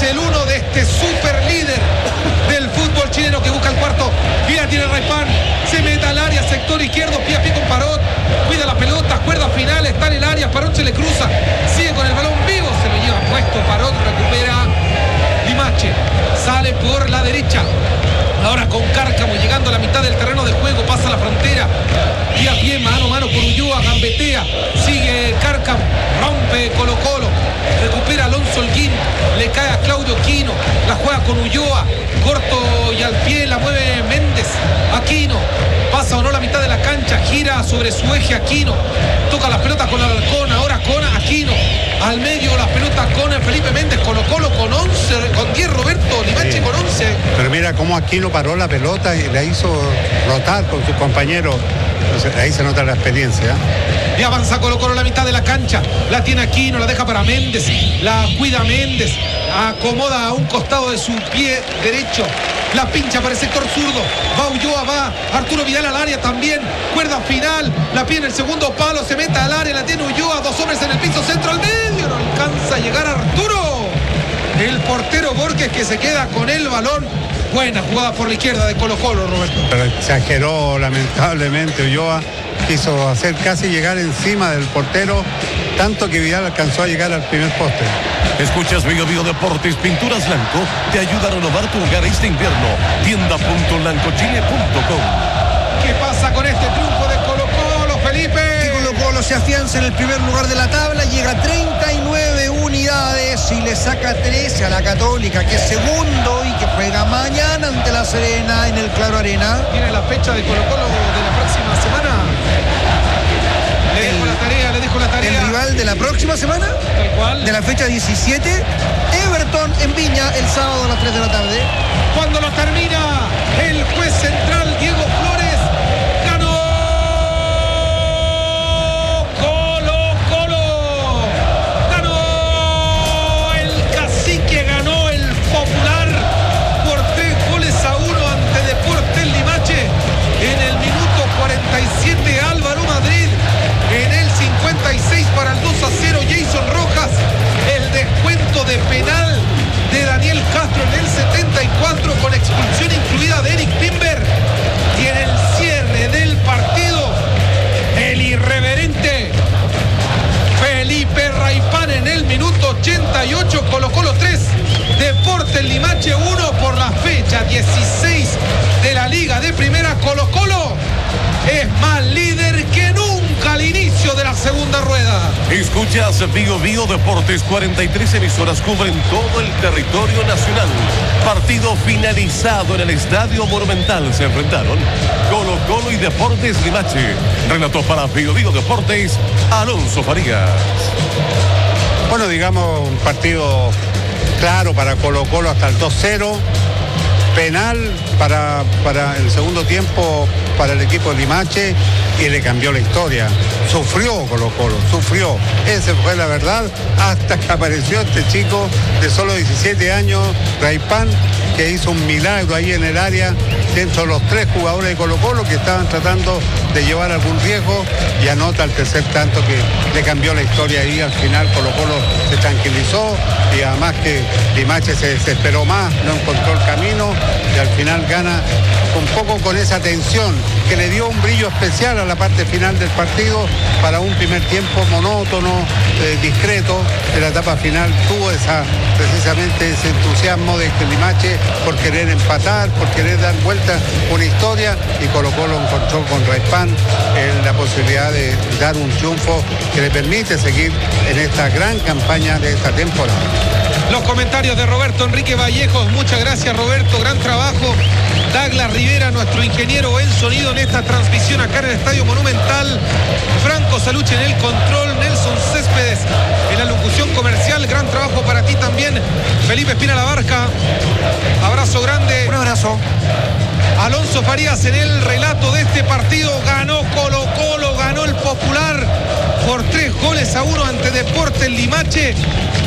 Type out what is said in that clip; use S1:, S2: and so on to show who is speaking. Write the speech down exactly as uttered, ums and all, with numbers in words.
S1: del uno de este super líder del fútbol chileno que busca el cuarto. Mira, tiene Raipán, se mete al área, sector izquierdo, pie a pie con Parot, cuida la pelota, cuerda final, está en el área, Parot se le cruza, sigue con el balón vivo, se lo lleva puesto, Parot recupera Limache, sale por la derecha. Ahora con Cárcamo llegando a la mitad del terreno de juego, pasa la frontera, pie a pie, mano a mano con Ulloa, gambetea, sigue Cárcamo, rompe Colo Colo, recupera Alonso Holguín, le cae a Claudio Quino, la juega con Ulloa, corto y al pie, la mueve Méndez, Aquino, pasa o no la mitad de la cancha, gira sobre su eje Aquino, toca las pelotas con Alarcón, ahora con Aquino, al medio las pelotas con Felipe Méndez, Colo Colo con once, con diez Roberto Limache sí. Con once.
S2: Pero mira cómo Aquino paró la pelota y la hizo rotar con sus compañeros. Entonces, ahí se nota la experiencia.
S1: Y avanza Colo Colo a la mitad de la cancha, la tiene Aquino, la deja para Méndez, la cuida Méndez, acomoda a un costado de su pie derecho, la pincha para el sector zurdo, va Ulloa, va Arturo Vidal al área también, cuerda final, la pide en el segundo palo, se mete al área, la tiene Ulloa, dos hombres en el piso, centro al medio, no alcanza a llegar Arturo, el portero Borges que se queda con el balón. Buena jugada por la izquierda de Colo Colo, Roberto.
S2: Pero exageró lamentablemente Ulloa, quiso hacer casi llegar encima del portero, tanto que Vidal alcanzó a llegar al primer poste.
S3: Escuchas Bio Bio Deportes, Pinturas Blanco te ayuda a renovar tu hogar este invierno. tienda punto blancochile punto com.
S1: ¿Qué pasa con este triunfo de Colo Colo, Felipe?
S4: Que Colo Colo se afianza en el primer lugar de la tabla, llega a treinta y nueve unidades y le saca trece a la Católica, que es segundo y que juega mañana ante la Serena en el Claro Arena.
S1: Tiene la fecha de Colo Colo de la próxima semana. Le dejo la tarea, le dejo la tarea.
S4: El rival de la próxima semana,
S1: tal cual,
S4: de la fecha diecisiete, Everton en Viña, el sábado a las tres de la tarde.
S1: Cuando lo termina, el juez central Diego Flores ganó Colo Colo, ganó el Cacique, ganó el Popular por tres goles a uno ante Deportes Limache en el minuto cuarenta y siete. Álvaro Madrid en el cincuenta y seis para el dos a cero. Jason Rojas, el descuento de penal de Daniel Castro en el setenta y cuatro con expulsión incluida de Eric Timber. Tiene el cierre del partido el irreverente Felipe Raipán en el minuto ochenta y ocho. Colo Colo tres, Deportes Limache uno. Por la fecha dieciséis de la Liga de Primera, Colo Colo es más líder que nunca al inicio de la segunda rueda.
S3: Escuchas Bio Bio Deportes, cuarenta y tres emisoras cubren todo el territorio nacional. Partido finalizado en el Estadio Monumental. Se enfrentaron Colo Colo y Deportes Limache. Relató para Bio Bio Deportes, Alonso Farías.
S2: Bueno, digamos, un partido claro para Colo Colo hasta el dos cero. Penal para, para el segundo tiempo para el equipo de Limache y le cambió la historia. Sufrió Colo Colo, sufrió. Esa fue la verdad hasta que apareció este chico de solo diecisiete años, Raipán, que hizo un milagro ahí en el área dentro de los tres jugadores de Colo Colo que estaban tratando de llevar algún riesgo y anota el tercer tanto que le cambió la historia ahí. Al final Colo Colo se tranquilizó y además que Limache se desesperó más, no encontró el camino y al final gana un poco con esa tensión que le dio un brillo especial a la parte final del partido para un primer tiempo monótono, eh, discreto. En la etapa final tuvo esa, precisamente ese entusiasmo de que Limache por querer empatar, por querer dar vuelta una historia y Colo Colo encontró con Raipán eh, la posibilidad de dar un triunfo que le permite seguir en esta gran campaña de esta temporada.
S1: Los comentarios de Roberto Enrique Vallejos, muchas gracias Roberto, gran trabajo. Douglas Rivera, nuestro ingeniero en sonido en esta transmisión acá en el Estadio Monumental. Franco Saluche en el control, Nelson Céspedes en la locución comercial. Gran trabajo para ti también, Felipe Espina Labarca. Abrazo grande.
S4: Un abrazo.
S1: Alonso Farías en el relato de este partido. Ganó Colo Colo, ganó el Popular por tres goles a uno ante Deportes Limache.